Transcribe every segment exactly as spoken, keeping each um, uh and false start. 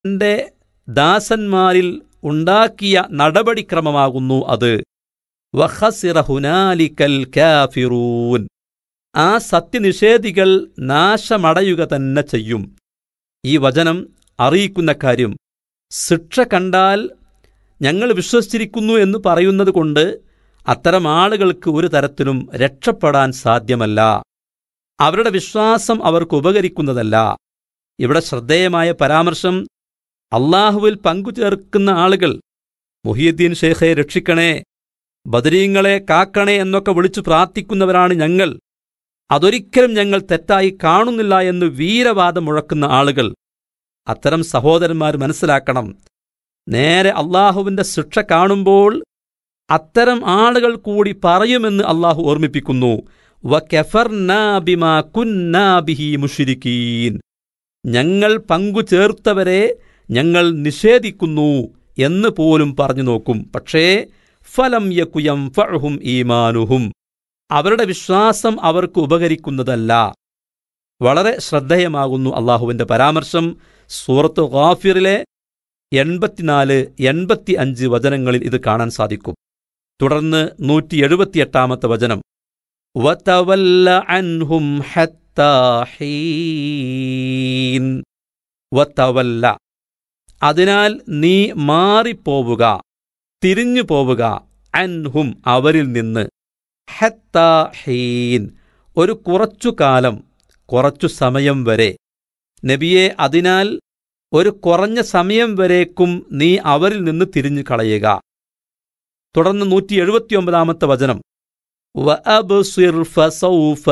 തൻ്റെ ദാസന്മാരിൽ ഉണ്ടാക്കിയ നടപടിക്രമമാകുന്നു അത്. വഖസിറ ഹുനാലിക്കൽ കാഫിറൂൻ, ആ സത്യനിഷേധികൾ നാശമടയുക തന്നെ ചെയ്യും. ഈ വചനം അറിയിക്കുന്ന കാര്യം, ശിക്ഷ കണ്ടാൽ ഞങ്ങൾ വിശ്വസിച്ചിരിക്കുന്നു എന്ന് പറയുന്നത് കൊണ്ട് അത്തരം ആളുകൾക്ക് ഒരു തരത്തിലും രക്ഷപ്പെടാൻ സാധ്യമല്ല. അവരുടെ വിശ്വാസം അവർക്ക് ഉപകരിക്കുന്നതല്ല. ഇവിടെ ശ്രദ്ധേയമായ പരാമർശം, അള്ളാഹുവിൽ പങ്കുചേർക്കുന്ന ആളുകൾ, മുഹിയുദ്ദീൻ ഷേഖെ രക്ഷിക്കണേ, ബദരീങ്ങളെ കാക്കണേ എന്നൊക്കെ വിളിച്ചു പ്രാർത്ഥിക്കുന്നവരാണ് ഞങ്ങൾ, അതൊരിക്കലും ഞങ്ങൾ തെറ്റായി കാണുന്നില്ല എന്ന് വീരവാദം മുഴക്കുന്ന ആളുകൾ, അത്തരം സഹോദരന്മാർ മനസ്സിലാക്കണം, നേരെ അള്ളാഹുവിൻ്റെ ശിക്ഷ കാണുമ്പോൾ അത്തരം ആളുകൾ കൂടി പറയുമെന്ന് അള്ളാഹു ഓർമ്മിപ്പിക്കുന്നു. വകഫർനാ ബിമാ കുന്നാ ബിഹി മുശ്രികീൻ, ഞങ്ങൾ പങ്കു ചേർത്തവരെ ഞങ്ങൾ നിഷേധിക്കുന്നു എന്ന് പോലും പറഞ്ഞു നോക്കും. പക്ഷേ ഫലം യകു യൻഫഉഹും ഈമാനുഹും, അവരുടെ വിശ്വാസം അവർക്ക് ഉപകരിക്കുന്നതല്ല. വളരെ ശ്രദ്ധേയമാകുന്നു അള്ളാഹുവിൻ്റെ പരാമർശം. സൂറത്ത് ഗാഫിറിലെ എൺപത്തിനാല് എൺപത്തി അഞ്ച് വചനങ്ങളിൽ ഇത് കാണാൻ സാധിക്കും. തുടർന്ന് നൂറ്റി എഴുപത്തിയെട്ടാമത്തെ വചനം, വതവല്ല അൻഹും ഹത്താ ഹീൻ. വതവല്ല, അതിനാൽ നീ മാറിപ്പോവുക, തിരിഞ്ഞു പോവുക, അൻഹും അവരിൽ നിന്ന്, ഹത്താ ഹീൻ ഒരു കുറച്ചു കാലം, കുറച്ചു സമയം വരെ. നബിയെ, അതിനാൽ ഒരു കുറഞ്ഞ സമയം വരേക്കും നീ അവരിൽ നിന്ന് തിരിഞ്ഞു കളയുക. തുടർന്ന് നൂറ്റി എഴുപത്തിയൊമ്പതാമത്തെ വചനം, വഅബ്സിർ ഫസൗഫ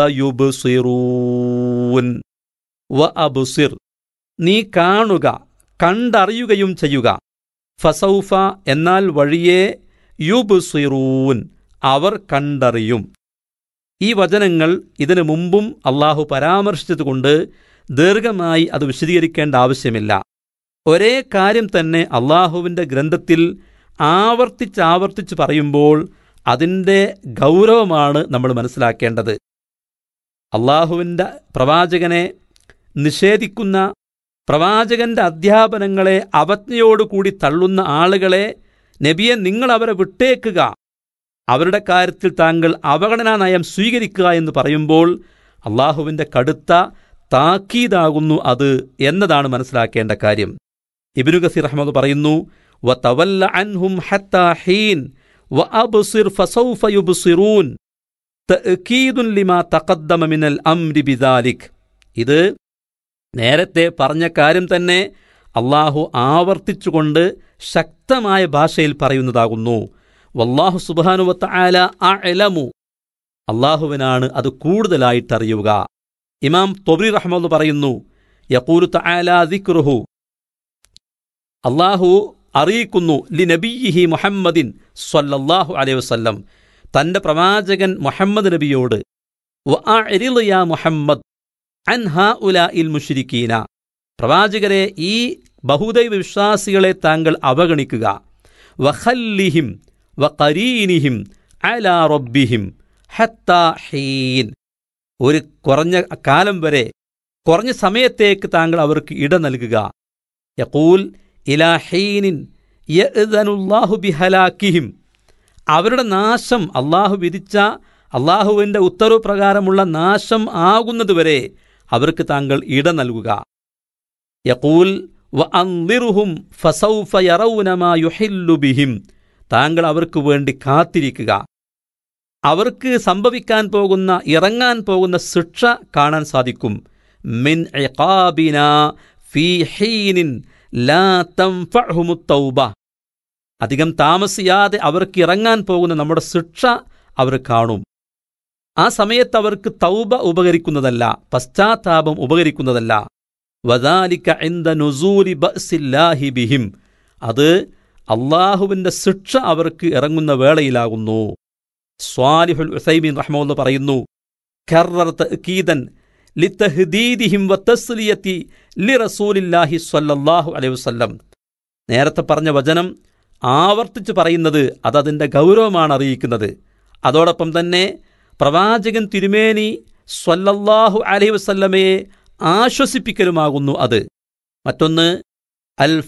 യുബ്സിറൂൻ. വഅബ്സിർ, നീ കാണുക, കണ്ടറിയുകയും ചെയ്യുക. ഫസൗഫ എന്നാൽ വഴിയെ, യുബ്സിറൂൻ അവർ കണ്ടറിയും. ഈ വചനങ്ങൾ ഇതിനു മുമ്പും അള്ളാഹു പരാമർശിച്ചതുകൊണ്ട് ദീർഘമായി അത് വിശദീകരിക്കേണ്ട ആവശ്യമില്ല. ഒരേ കാര്യം തന്നെ അള്ളാഹുവിൻ്റെ ഗ്രന്ഥത്തിൽ ആവർത്തിച്ചാവർത്തിച്ച് പറയുമ്പോൾ അതിൻ്റെ ഗൗരവമാണ് നമ്മൾ മനസ്സിലാക്കേണ്ടത്. അള്ളാഹുവിൻ്റെ പ്രവാചകനെ നിഷേധിക്കുന്ന, പ്രവാചകന്റെ അധ്യാപനങ്ങളെ അവജ്ഞയോടുകൂടി തള്ളുന്ന ആളുകളെ, നബിയെ നിങ്ങൾ അവരെ വിട്ടേക്കുക, അവരുടെ കാര്യത്തിൽ താങ്കൾ അവഗണനാ നയം സ്വീകരിക്കുക എന്ന് പറയുമ്പോൾ അള്ളാഹുവിൻ്റെ കടുത്ത താക്കീതാകുന്നു അത് എന്നതാണ് മനസ്സിലാക്കേണ്ട കാര്യം. ഇബ്നു കസീർ റഹ്മത്തുള്ളാഹി പറയുന്നു, വതവല്ല അൻഹും ഹത്താ ഹീൻ വഅബ്സിർ ഫസൗഫ യുബ്സിറൂൻ തഅകീദുൻ ലിമാ തഖദ്ദമ മിനൽ അംരി ബിദാലിക്. ഇത് നേരത്തെ പറഞ്ഞ കാര്യം തന്നെ അള്ളാഹു ആവർത്തിച്ചുകൊണ്ട് ശക്തമായ ഭാഷയിൽ പറയുന്നതാകുന്നു. വല്ലാഹു സുബ്ഹാനഹു വ തആല അഅലമു, അള്ളാഹുവിനാണ് അത് കൂടുതലായിട്ടറിയുക. ഇമാം തൊബ്രി റഹ്മത്തുള്ളാഹി പറയുന്നു, യഖൂലു തആല ദിക്റുഹു, അള്ളാഹു അറിയിക്കുന്നു, ലി നബിയിഹി മുഹമ്മദിൻ സ്വല്ലല്ലാഹു അലൈഹി വസല്ലം, തൻ്റെ പ്രവാചകൻ മുഹമ്മദ് നബിയോട്, വഅഅ്രിദ് യാ മുഹമ്മദ് അൻ ഹഉലാഇൽ മുശ്രികീന, പ്രവാചകരെ ഈ ബഹുദൈവ വിശ്വാസികളെ താങ്കൾ അവഗണിക്കുക. വഖല്ലിഹിം വഖരീനിഹിം അലാ റബ്ബിഹിം ഹത്താ ഹീൻ, ഒരു കുറഞ്ഞ കാലം വരെ, കുറഞ്ഞ സമയത്തേക്ക് താങ്കൾ അവർക്ക് ഇട നൽകുക. യഖൂൽ ഇലാ ഹീനിൻ യഅ്ദനുല്ലാഹു ബിഹലാക്കിഹിം, അവരുടെ നാശം അള്ളാഹു വിധിച്ച, അള്ളാഹുവിൻ്റെ ഉത്തരവ് പ്രകാരമുള്ള നാശം ആകുന്നതുവരെ അവർക്ക് താങ്കൾ ഇട നൽകുക. യഖൂൽ വഅൻദിറുഹും ഫസൗഫ യറൗന മാ യുഹില്ലു ബിഹിം, താങ്കൾ അവർക്ക് വേണ്ടി കാത്തിരിക്കുക, അവർക്ക് സംഭവിക്കാൻ പോകുന്ന, ഇറങ്ങാൻ പോകുന്ന ശിക്ഷ കാണാൻ സാധിക്കും. മിൻ ഇഖാബിനാ ഫീ ഹീനിൻ ലാ തൻഫഉഹുമുത് തൗബ, അധികം താമസിയാതെ അവർക്ക് ഇറങ്ങാൻ പോകുന്ന നമ്മുടെ ശിക്ഷ അവർ കാണും. ആ സമയത്ത് അവർക്ക് തൗബ ഉപകരിക്കുന്നതല്ല, പശ്ചാത്താപം ഉപകരിക്കുന്നതല്ല. വദാലിക ഇൻദ നുസൂലി ബഅസില്ലാഹി ബിഹിം, അത് അള്ളാഹുവിൻ്റെ ശിക്ഷ അവർക്ക് ഇറങ്ങുന്ന വേളയിലാകുന്നു. സ്വാലിഹുൽ ഉസൈമീൻ റഹ്മത്തുള്ളാഹി പറയുന്നു, കർററ തഅകീദൻ ലിതഹ്ദീദിഹിം വതസ്ലിയതി ലിറസൂലില്ലാഹി സ്വല്ലല്ലാഹു അലൈഹി വസല്ലം, നേരത്തെ പറഞ്ഞ വചനം ആവർത്തിച്ച് പറയുന്നത് അതതിൻ്റെ ഗൗരവമാണ് അറിയിക്കുന്നത്. അതോടൊപ്പം തന്നെ പ്രവാചകൻ തിരുമേനി സ്വല്ലല്ലാഹു അലൈഹി വസല്ലമയെ ആശ്വസിപ്പിക്കലുമാകുന്നു അത്. മറ്റൊന്ന്, അൽ